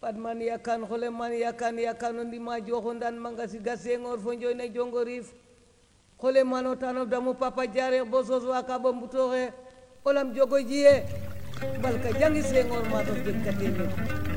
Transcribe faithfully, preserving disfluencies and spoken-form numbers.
padman yakan hole man yakan yakan ndi ma joxondan mangasi gasengor fo njoy na jongorif hole mano tano damu papa jare bosos waka bombutore olam jogo jiye balka jangi sengor ma do jekkatene